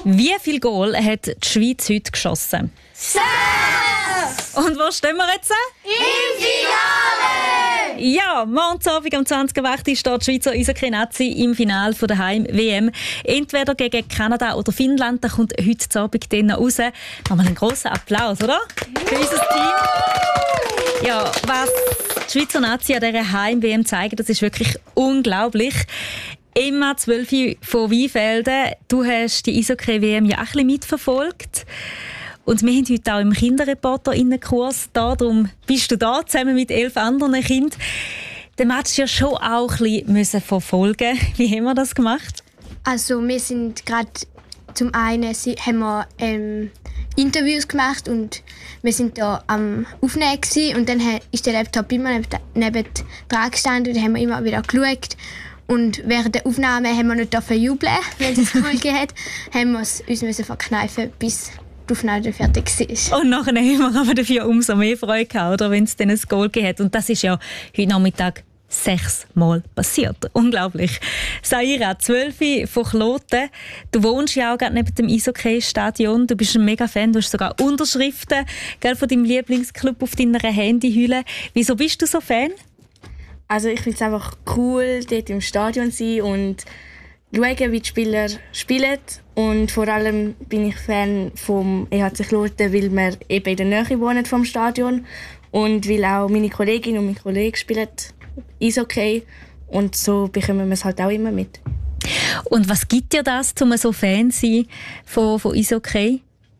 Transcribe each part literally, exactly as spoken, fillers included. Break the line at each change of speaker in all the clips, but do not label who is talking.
Wie viel Goal hat die Schweiz heute geschossen?
Sechs!
Und wo stehen wir jetzt?
Im Finale!
Ja, morgen Abend um zwanzig Uhr steht die Schweizer Eishockey-Nazi im Finale der Heim-W M. Entweder gegen Kanada oder Finnland. Da kommt heute Abend dann raus. Nochmal einen grossen Applaus, oder? Für unser Team. Ja, was die Schweizer Nazi an dieser Heim-W M zeigen, das ist wirklich unglaublich. Emma zwölf von Weinfelden, du hast die Eishockey-W M ja auch ein bisschen mitverfolgt. Und wir haben heute auch im Kinderreporter-Kurs da, darum bist du da, zusammen mit elf anderen Kindern. Den Match ja schon auch ein bisschen verfolgen. Wie haben wir das gemacht?
Also wir sind gerade zum einen haben wir ähm, Interviews gemacht und wir sind da am Aufnehmen gewesen. Und dann ist der Laptop immer neben, neben dran gestanden und haben wir immer wieder geschaut. Und während der Aufnahme haben wir nicht jubeln, weil es cool geht, haben wir es uns verkneifen, bis die Aufnahme fertig war.
Und nachher haben wir aber dafür umso mehr Freude gehabt, oder, wenn es dann ein Goal gegeben hat. Und das ist ja heute Nachmittag sechsmal passiert. Unglaublich. Saira, zwölf von Kloten. Du wohnst ja auch gerade neben dem Eishockey-Stadion. Du bist ein Mega-Fan. Du hast sogar Unterschriften gell, von deinem Lieblingsclub auf deiner Handyhülle. Wieso bist du so Fan?
Also ich finde es einfach cool, dort im Stadion zu sein und schauen, wie die Spieler spielen. Und vor allem bin ich Fan vom E H C Kloten, weil wir eben in der Nähe wohnen vom Stadion und weil auch meine Kollegin und mein Kollege spielen Eishockey und so bekommen wir es halt auch immer mit.
Und was gibt dir das, um so Fan zu sein von, von Eishockey?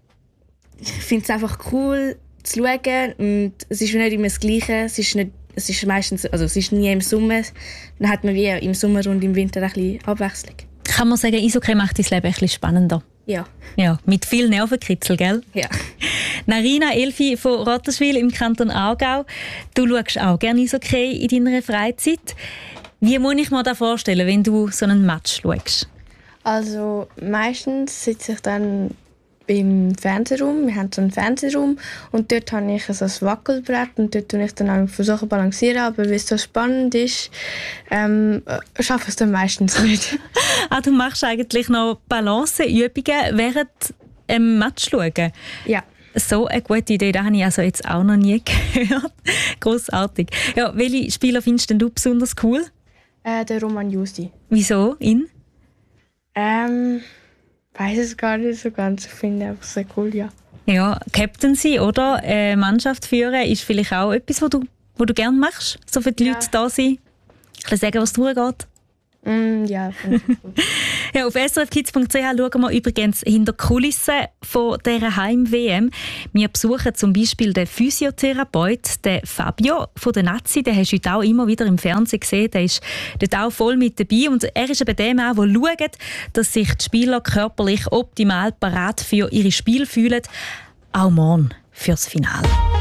Ich finde es einfach cool zu schauen und es ist nicht immer das Gleiche. Es ist nicht Es ist meistens, also es ist nie im Sommer. Dann hat man wie im Sommer und im Winter ein bisschen Abwechslung.
Kann man sagen, Eishockey macht dein Leben ein bisschen spannender?
Ja.
Ja, mit viel Nervenkitzel, gell?
Ja.
Narina Elfi von Rotterswil im Kanton Aargau. Du schaust auch gerne Eishockey in deiner Freizeit. Wie muss ich mir das vorstellen, wenn du so einen Match schaust?
Also meistens sitze ich dann im Fernsehraum. Wir haben so einen Fernsehraum und dort habe ich so ein Wackelbrett und dort versuche ich dann auch versuchen zu balancieren, aber weil es so spannend ist, ähm, schaffe ich es dann meistens nicht.
Ah, du machst eigentlich noch Balanceübungen während einem Match schauen?
Ja.
So eine gute Idee, das habe ich also jetzt auch noch nie gehört. Grossartig. Ja, welche Spieler findest du besonders cool?
Äh, der Roman Justi.
Wieso? Ihn?
Ähm... Ich weiß es gar nicht so ganz. Ich finde es einfach sehr cool, ja.
Ja, Captain sein oder äh, Mannschaft führen ist vielleicht auch etwas, was du, was du gerne machst, so für die ja. Leute da sind. Ich kann sagen, was durchgeht.
Mm, ja, finde ich gut.
Ja, auf s r f kids punkt c h schauen wir übrigens hinter die Kulissen von dieser Heim-W M. Wir besuchen zum Beispiel den Physiotherapeut, den Fabio von der Nazi. Den hast du heute auch immer wieder im Fernsehen gesehen. Der ist dort auch voll mit dabei. Und er ist eben der Mann, der schaut, dass sich die Spieler körperlich optimal parat für ihre Spiele fühlen. Auch morgen fürs Finale.